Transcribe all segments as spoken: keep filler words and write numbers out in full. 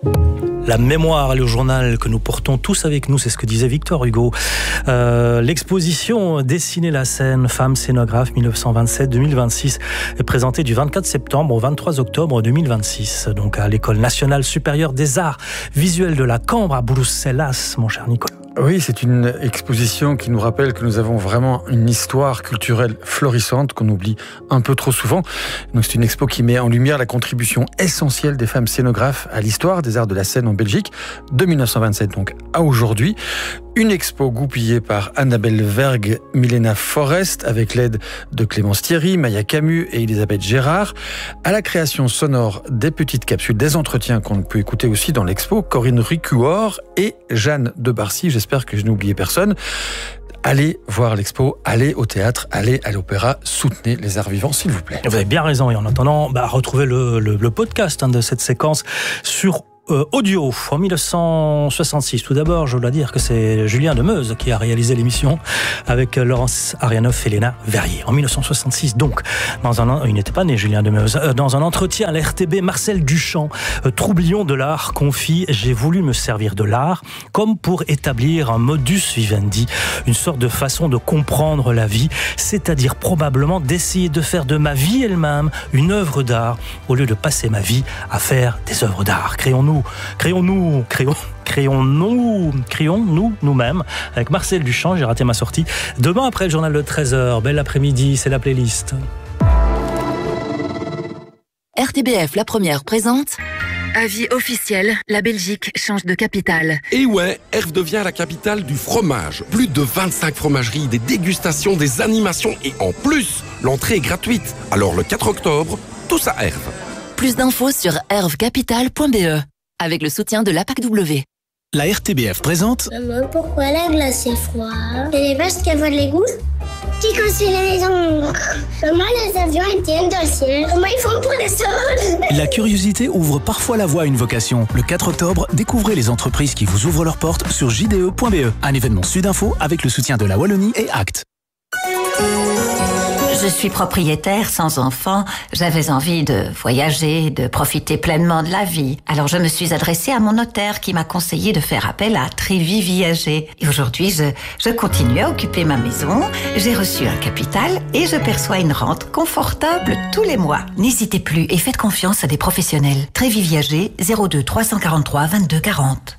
La mémoire, le journal que nous portons tous avec nous, c'est ce que disait Victor Hugo. Euh, l'exposition Dessiner la scène, femmes scénographes mille neuf cent vingt-sept deux mille vingt-six est présentée du vingt-quatre septembre au vingt-trois octobre deux mille vingt-six, donc à l'École nationale supérieure des arts visuels de la Cambre à Bruxelles, mon cher Nicolas. Oui, c'est une exposition qui nous rappelle que nous avons vraiment une histoire culturelle florissante qu'on oublie un peu trop souvent. Donc c'est une expo qui met en lumière la contribution essentielle des femmes scénographes à l'histoire des arts de la scène en Belgique, de mille neuf cent vingt-sept donc à aujourd'hui. Une expo goupillée par Annabelle Verg, Milena Forrest, avec l'aide de Clémence Thierry, Maya Camus et Elisabeth Gérard, à la création sonore des petites capsules, des entretiens qu'on peut écouter aussi dans l'expo, Corinne Ricuor et Jeanne de Barcy. J'espère que je n'ai oublié personne. Allez voir l'expo, allez au théâtre, allez à l'opéra, soutenez les arts vivants, s'il vous plaît. Vous avez bien raison, et en attendant, bah, retrouvez le, le, le podcast hein, de cette séquence sur Euh, audio en mille neuf cent soixante-six. Tout d'abord, je dois dire que c'est Julien Demeuse qui a réalisé l'émission avec Laurence Arianoff et Léna Verrier. En mille neuf cent soixante-six, donc, dans un, il n'était pas né Julien Demeuse, euh, dans un entretien à la R T B, Marcel Duchamp, euh, troublion de l'art, confie « J'ai voulu me servir de l'art comme pour établir un modus vivendi, une sorte de façon de comprendre la vie, c'est-à-dire probablement d'essayer de faire de ma vie elle-même une œuvre d'art au lieu de passer ma vie à faire des œuvres d'art. Créons-nous Créons-nous, créons, créons-nous, créons-nous nous-mêmes avec Marcel Duchamp. J'ai raté ma sortie. Demain après le journal de treize heures, bel après-midi, c'est la playlist. R T B F La Première présente. Avis officiel, la Belgique change de capitale. Et ouais, Herve devient la capitale du fromage. Plus de vingt-cinq fromageries, des dégustations, des animations et en plus, l'entrée est gratuite. Alors le quatre octobre, tous à Herve. Plus d'infos sur herve capital point b e avec le soutien de l'A P A C W. La R T B F présente. Maman, pourquoi la glace est froide? Et les vaches qui volent les gousses? Qui construit les maisons? Comment les avions étaient dans le ciel? Comment ils font pour les sols? La curiosité ouvre parfois la voie à une vocation. Le quatre octobre, découvrez les entreprises qui vous ouvrent leurs portes sur j d e point b e. Un événement Sudinfo avec le soutien de la Wallonie et Act. Je suis propriétaire sans enfant. J'avais envie de voyager, de profiter pleinement de la vie. Alors je me suis adressée à mon notaire qui m'a conseillé de faire appel à Trévis Viager. Et aujourd'hui, je, je continue à occuper ma maison. J'ai reçu un capital et je perçois une rente confortable tous les mois. N'hésitez plus et faites confiance à des professionnels. Trévis Viager, zéro deux trois cent quarante-trois vingt-deux quarante.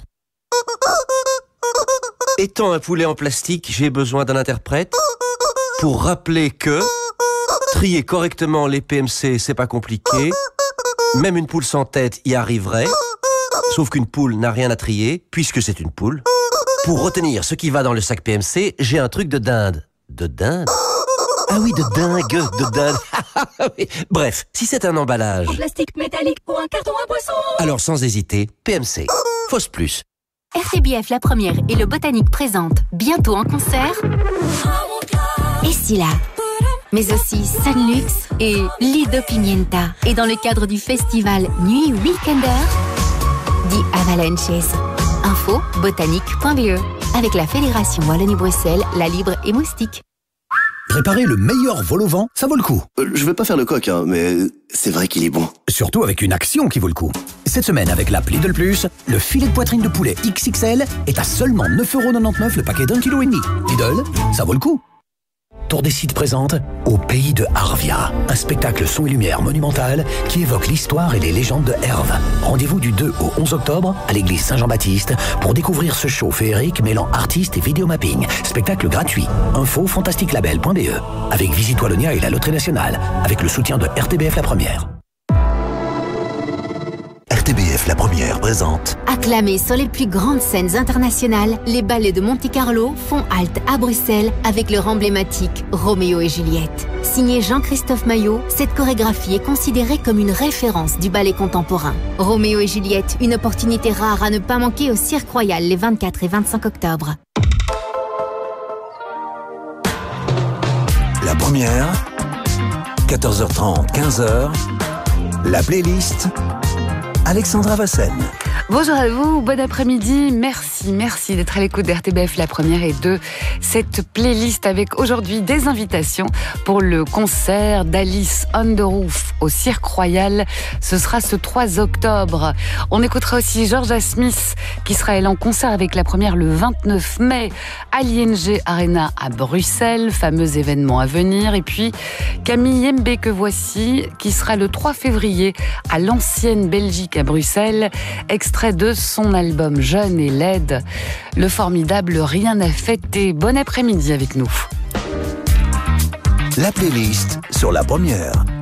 Étant un poulet en plastique, j'ai besoin d'un interprète pour rappeler que trier correctement les P M C, c'est pas compliqué. Même une poule sans tête y arriverait. Sauf qu'une poule n'a rien à trier, puisque c'est une poule. Pour retenir ce qui va dans le sac P M C, j'ai un truc de dinde. De dinde? Ah oui, de dingue, de dinde. Bref, si c'est un emballage... En plastique métallique ou un carton à boisson. Alors sans hésiter, P M C. Fausse plus. R T B F La Première et le Botanique présentent bientôt en concert Escila, mais aussi Sanlux et Lido Pimienta. Et dans le cadre du festival Nuit Weekender, The Avalanches. Info botanique point b e avec la Fédération Wallonie-Bruxelles, La Libre et Moustique. Préparer le meilleur vol au vent, ça vaut le coup. Euh, je vais pas faire le coq, hein, mais c'est vrai qu'il est bon. Surtout avec une action qui vaut le coup. Cette semaine, avec l'app Lidl Plus, le filet de poitrine de poulet X X L est à seulement neuf euros quatre-vingt-dix-neuf le paquet d'un kilo et demi. Lidl, ça vaut le coup. Tour des Sites présente Au pays de Arvia, un spectacle son et lumière monumental qui évoque l'histoire et les légendes de Herve. Rendez-vous du deux au onze octobre à l'église Saint-Jean-Baptiste pour découvrir ce show féerique mêlant artistes et vidéomapping. Spectacle gratuit. Info fantastique label point b e avec Visite Wallonia et la Loterie Nationale avec le soutien de R T B F La Première. R T B F La Première présente. Acclamés sur les plus grandes scènes internationales, les ballets de Monte-Carlo font halte à Bruxelles avec leur emblématique Roméo et Juliette. Signé Jean-Christophe Maillot, cette chorégraphie est considérée comme une référence du ballet contemporain. Roméo et Juliette, une opportunité rare à ne pas manquer au Cirque Royal les vingt-quatre et vingt-cinq octobre. La Première, quatorze heures trente, quinze heures, la playlist, Alexandra Vassen. Bonjour à vous, bon après-midi, merci, merci d'être à l'écoute d'R T B F La Première et de cette playlist avec aujourd'hui des invitations pour le concert d'Alice on the Roof au Cirque Royal. Ce sera ce trois octobre. On écoutera aussi Georgia Smith qui sera elle en concert avec La Première le vingt-neuf mai à l'I N G Arena à Bruxelles, fameux événement à venir. Et puis Camille Yembe que voici qui sera le trois février à l'Ancienne Belgique à Bruxelles, extrait de son album Jeune et laide, le formidable Rien à fêter. Bon après-midi avec nous. La playlist sur La Première.